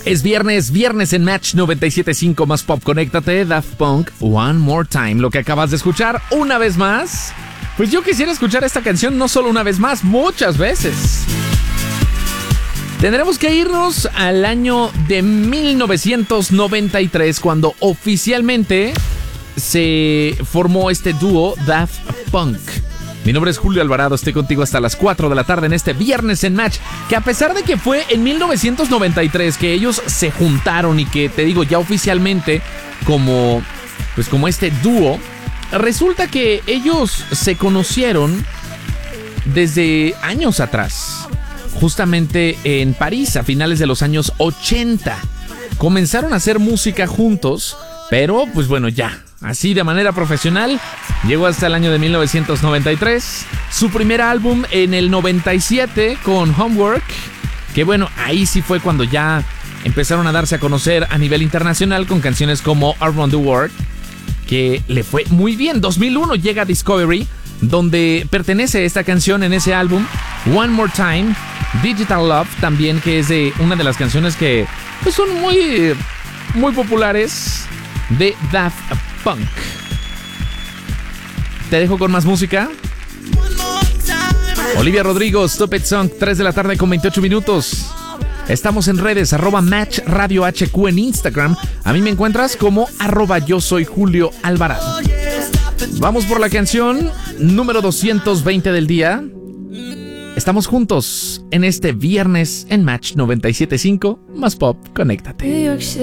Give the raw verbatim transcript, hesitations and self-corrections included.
Es viernes, viernes en Match noventa y siete punto cinco más Pop. Conéctate, Daft Punk, One More Time. Lo que acabas de escuchar una vez más. Pues yo quisiera escuchar esta canción no solo una vez más, muchas veces. Tendremos que irnos al año de mil novecientos noventa y tres, cuando oficialmente se formó este dúo Daft Punk. Mi nombre es Julio Alvarado, estoy contigo hasta las cuatro de la tarde en este viernes en Match, que a pesar de que fue en mil novecientos noventa y tres que ellos se juntaron y que, te digo, ya oficialmente como, pues como este dúo, resulta que ellos se conocieron desde años atrás, justamente en París a finales de los años ochenta. Comenzaron a hacer música juntos, pero pues bueno, ya así de manera profesional, llegó hasta el año de mil novecientos noventa y tres, su primer álbum en el noventa y siete con Homework, que bueno, ahí sí fue cuando ya empezaron a darse a conocer a nivel internacional con canciones como Around the World, que le fue muy bien. dos mil uno llega Discovery, donde pertenece esta canción en ese álbum, One More Time, Digital Love también, que es de una de las canciones que pues, son muy, muy populares de Daft Punk. Te dejo con más música. Olivia Rodrigo, Stupid Song, tres de la tarde con veintiocho minutos. Estamos en redes, arroba Match Radio H Q en Instagram. A mí me encuentras como arroba yo soy Julio Alvarado. Vamos por la canción número doscientos veinte del día. Estamos juntos en este viernes en Match noventa y siete punto cinco más Pop. Conéctate.